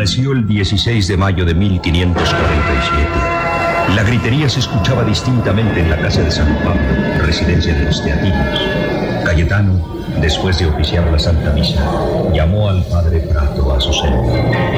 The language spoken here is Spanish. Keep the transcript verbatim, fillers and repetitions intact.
Amaneció el dieciséis de mayo de mil quinientos cuarenta y siete. La gritería se escuchaba distintamente en la casa de San Pablo, residencia de los teatinos. Cayetano, después de oficiar la Santa Misa, llamó al padre Prato a su celda.